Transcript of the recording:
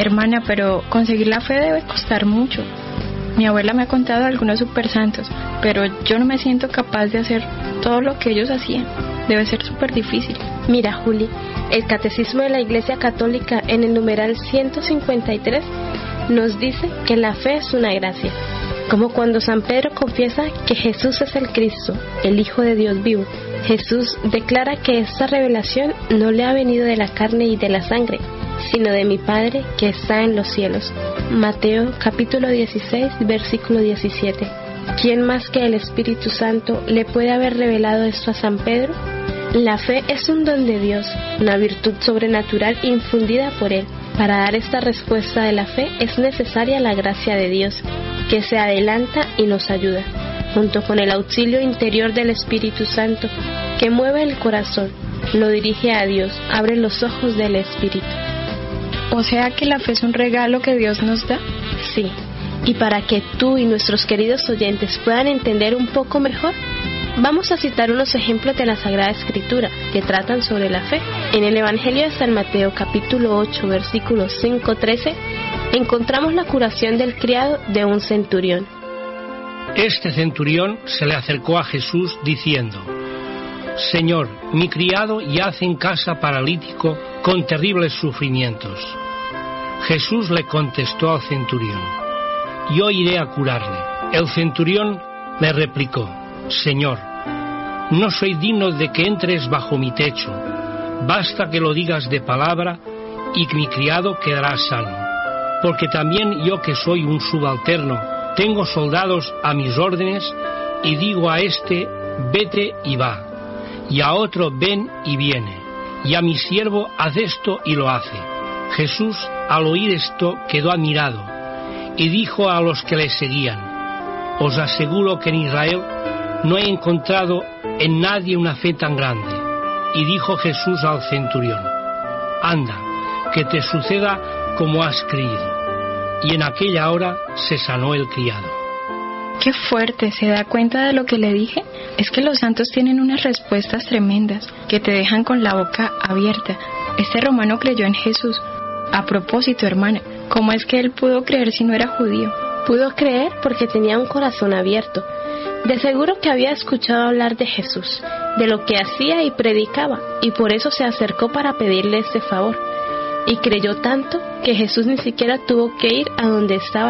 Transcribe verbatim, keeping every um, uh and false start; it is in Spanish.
Hermana, pero conseguir la fe debe costar mucho. Mi abuela me ha contado algunos supersantos, pero yo no me siento capaz de hacer todo lo que ellos hacían. Debe ser súper difícil. Mira, Juli, el Catecismo de la Iglesia Católica en el numeral ciento cincuenta y tres nos dice que la fe es una gracia. Como cuando San Pedro confiesa que Jesús es el Cristo, el Hijo de Dios vivo. Jesús declara que esta revelación no le ha venido de la carne y de la sangre, sino de mi Padre que está en los cielos. Mateo capítulo dieciséis, versículo diecisiete. ¿Quién más que el Espíritu Santo le puede haber revelado esto a San Pedro? La fe es un don de Dios, una virtud sobrenatural infundida por Él. Para dar esta respuesta de la fe es necesaria la gracia de Dios, que se adelanta y nos ayuda, junto con el auxilio interior del Espíritu Santo, que mueve el corazón, lo dirige a Dios, abre los ojos del Espíritu. O sea que la fe es un regalo que Dios nos da. Sí, y para que tú y nuestros queridos oyentes puedan entender un poco mejor, vamos a citar unos ejemplos de la Sagrada Escritura que tratan sobre la fe. En el Evangelio de San Mateo, capítulo ocho, versículos cinco a trece, encontramos la curación del criado de un centurión. Este centurión se le acercó a Jesús diciendo: Señor, mi criado yace en casa paralítico con terribles sufrimientos. Jesús le contestó al centurión: Yo iré a curarle. El centurión le replicó: Señor, no soy digno de que entres bajo mi techo. Basta que lo digas de palabra y mi criado quedará sano. Porque también yo, que soy un subalterno, tengo soldados a mis órdenes, y digo a este: vete y va, y a otro: ven y viene, y a mi siervo: haz esto y lo hace. Jesús, al oír esto, quedó admirado, y dijo a los que le seguían: Os aseguro que en Israel no he encontrado en nadie una fe tan grande. Y dijo Jesús al centurión: Anda, que te suceda como has creído. Y en aquella hora se sanó el criado. ¡Qué fuerte! ¿Se da cuenta de lo que le dije? Es que los santos tienen unas respuestas tremendas que te dejan con la boca abierta. Este romano creyó en Jesús. A propósito, hermana, ¿cómo es que él pudo creer si no era judío? Pudo creer porque tenía un corazón abierto. De seguro que había escuchado hablar de Jesús, de lo que hacía y predicaba, y por eso se acercó para pedirle este favor. Y creyó tanto que Jesús ni siquiera tuvo que ir a donde estaba